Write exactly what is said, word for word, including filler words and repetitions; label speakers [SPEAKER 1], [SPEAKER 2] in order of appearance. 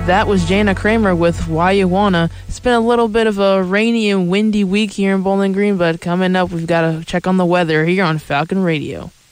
[SPEAKER 1] That was Jana Kramer with Why You Wanna. It's been a little bit of a rainy and windy week here in Bowling Green, but coming up, we've got to check on the weather here on Falcon Radio.